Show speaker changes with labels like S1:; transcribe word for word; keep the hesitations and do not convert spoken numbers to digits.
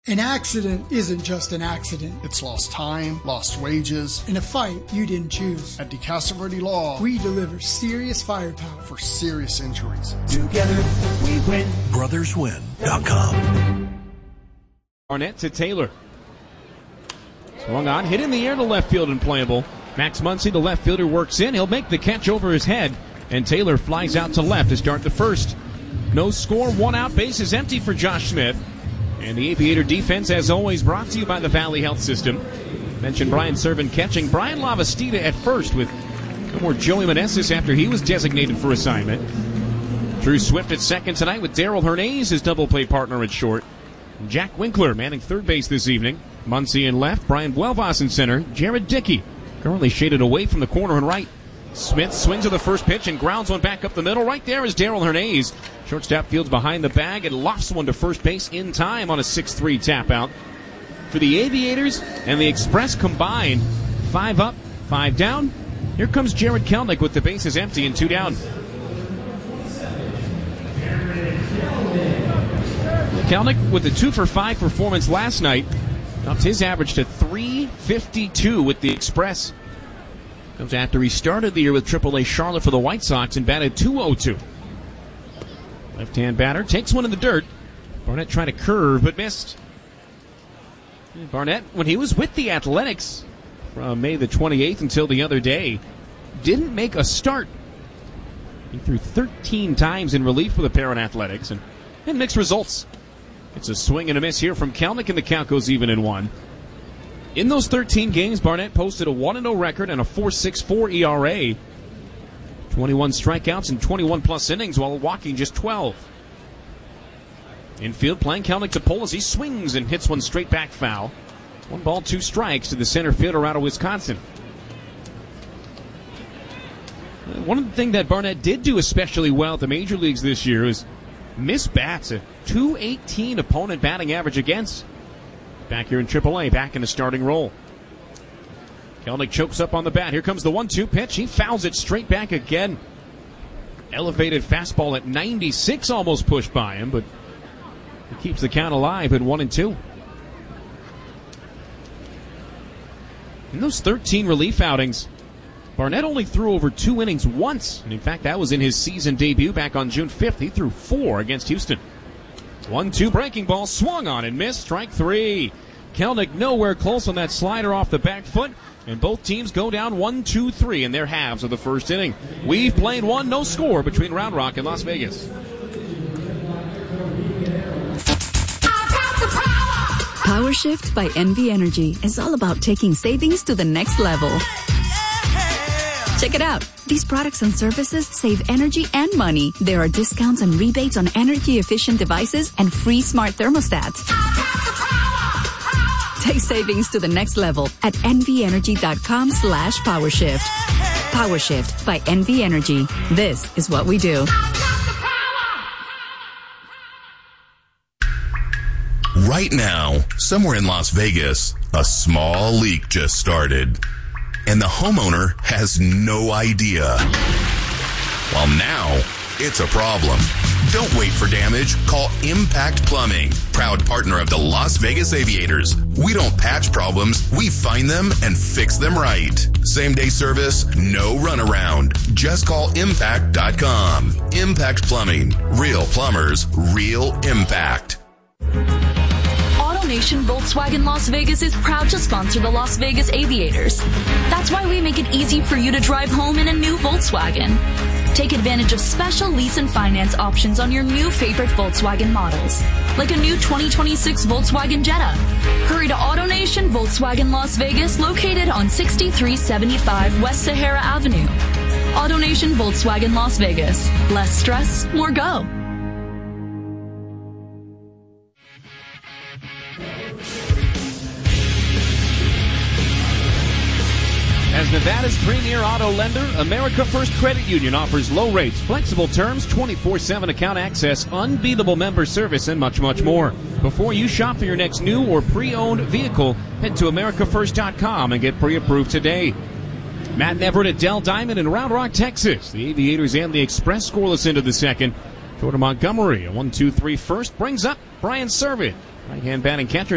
S1: An accident isn't just an accident.
S2: It's lost time, lost wages.
S1: In a fight you didn't choose.
S2: At DeCastroverde Law,
S1: we deliver serious firepower
S2: for serious injuries.
S3: Together we win. brothers win dot com.
S4: Barnett to Taylor. Swung on, hit in the air to left field and playable. Max Muncy, the left fielder, works in. He'll make the catch over his head, and Taylor flies out to left to start the first. No score, one out, base is empty for Josh Smith. And the Aviator defense, as always, brought to you by the Valley Health System. Mentioned Brian Servin catching. Brian Lavastida at first with no more Joey Meneses after he was designated for assignment. Drew Swift at second tonight with Daryl Hernandez, his double play partner at short. Jack Winkler manning third base this evening. Muncy in left, Brian Buelvas in center. Jared Dickey currently shaded away from the corner and right. Smith swings to the first pitch and grounds one back up the middle. Right there is Daryl Hernandez. Shortstop fields behind the bag and lofts one to first base in time on a six three tap out. For the Aviators and the Express combined, five up, five down. Here comes Jared Kelnick with the bases empty and two down. Kelnick with a two for five performance last night. Upped his average to three fifty-two with the Express. Comes after he started the year with triple A Charlotte for the White Sox and batted two oh two. Left-hand batter takes one in the dirt. Barnett trying to curve but missed. Barnett, when he was with the Athletics from May the twenty-eighth until the other day, didn't make a start. He threw thirteen times in relief for the Parent Athletics and, and mixed results. It's a swing and a miss here from Kelnick, and the count goes even in one. In those thirteen games, Barnett posted a one and oh record and a four point six four E R A. twenty-one strikeouts and twenty-one plus innings while walking just twelve. Infield playing Kelnick to pull as he swings and hits one straight back foul. One ball, two strikes to the center fielder out of Wisconsin. One of the things that Barnett did do especially well at the major leagues this year is miss bats, a two eighteen opponent batting average against. Back here in triple A, back in the starting role. Kelnick chokes up on the bat. Here comes the one two pitch. He fouls it straight back again. Elevated fastball at ninety-six, almost pushed by him, but he keeps the count alive at one and two. In those thirteen relief outings, Barnett only threw over two innings once, and in fact that was in his season debut back on June fifth. He threw four against Houston. one two breaking ball, swung on and missed, strike three. Kelnick nowhere close on that slider off the back foot, and both teams go down one two three in their halves of the first inning. We've played one, no score between Round Rock and Las Vegas.
S5: Power Shift by N V Energy is all about taking savings to the next level. Check it out. These products and services save energy and money. There are discounts and rebates on energy-efficient devices and free smart thermostats. Take savings to the next level at nvenergy.com slash powershift. PowerShift by N V Energy. This is what we do.
S6: Right now, somewhere in Las Vegas, a small leak just started. And the homeowner has no idea. Well, now, it's a problem. Don't wait for damage. Call Impact Plumbing, proud partner of the Las Vegas Aviators. We don't patch problems. We find them and fix them right. Same-day service, no runaround. Just call impact dot com. Impact Plumbing. Real plumbers, real impact.
S7: AutoNation Volkswagen Las Vegas is proud to sponsor the Las Vegas Aviators. That's why we make it easy for you to drive home in a new Volkswagen. Take advantage of special lease and finance options on your new favorite Volkswagen models, like a new twenty twenty-six Volkswagen Jetta. Hurry to AutoNation Volkswagen Las Vegas, located on sixty-three seventy-five West Sahara Avenue. AutoNation Volkswagen Las Vegas. Less stress, more go.
S4: As Nevada's premier auto lender, America First Credit Union offers low rates, flexible terms, twenty-four seven account access, unbeatable member service, and much, much more. Before you shop for your next new or pre-owned vehicle, head to america first dot com and get pre-approved today. Matt and Everett at Dell Diamond in Round Rock, Texas. The Aviators and the Express scoreless into the second. Jordan Montgomery, a one two three first, brings up Brian Servin. Right-hand batting catcher